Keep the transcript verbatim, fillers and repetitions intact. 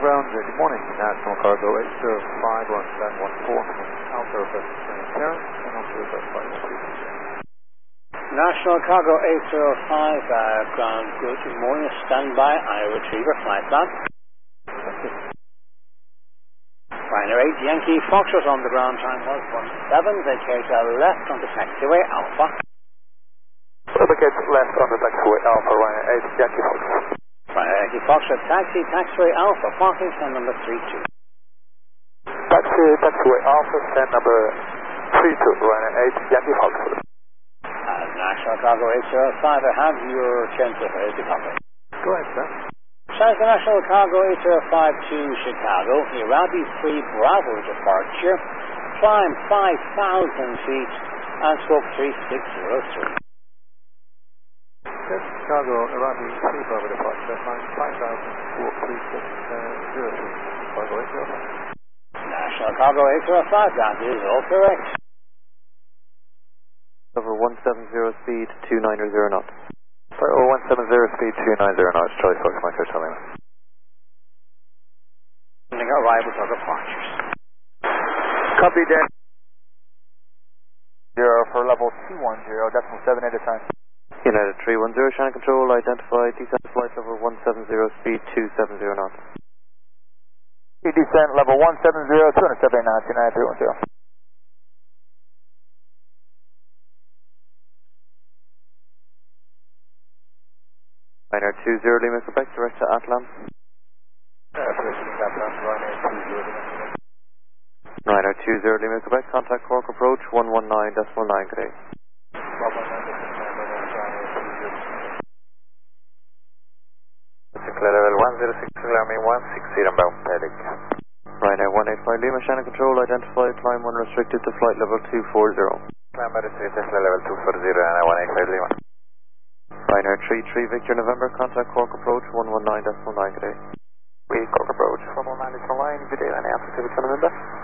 ground, uh, good morning. National Cargo eight zero five, one seven one four, Alpha Request Terrace, and Alpha Request five one two. National Cargo eight zero five, uh, ground, good morning, stand by, I retriever, flight plan. Ryanair eight, Yankee Foxtrot on the ground, time was one seven, vacate left on the taxiway, Alpha. Vacate left on the taxiway, Alpha, Ryanair eight, Yankee Foxtrot. Ryanair Yankee Foxtrot, taxi, taxiway, Alpha, parking stand number three two. Taxi, taxiway, Alpha, stand number three two, Ryanair eight, Yankee Foxtrot. Uh, National Cargo eight zero five, I have your chance of uh, departure. Go ahead, sir. South National Cargo eight zero five to Chicago, Irabi three Bravo departure, climb five thousand feet, and scope three six zero three. Yes, Chicago, Irabi three Bravo departure, climb five thousand, scope three six zero three, Cargo eight zero five. National Cargo eight zero five, that is all correct. Over one seven zero speed, two nine zero knots. Over one seven zero speed, two nine zero knots, Charlie Fox, Mike Hotel Lima. Arrivals are departures. Copy, Dan. Zero for level two one zero, decimal seven at a time. United three one zero, Shannon Control, identify descent flight level one seven zero, speed two seven zero knots. Descent level one seven zero, two seven eight knots, United three one zero. Ryanair two zero Lima, Quebec, direct to Atlan. Ryanair two zero Lima, Quebec, contact Cork approach one one nine decimal nine, good day. Clear level one zero six, alarming one six zero, bound Pelic. Ryanair one eight five Lima, Shannon Control, identify climb one restricted to flight level two four zero. Climb restricted to level two four zero, and one eight five Lima. Ryanair three three Victor November, contact Cork approach one one nine decimal nine, good day. We Cork approach one one nine decimal nine, good day, Ryanair Alpha Victor November.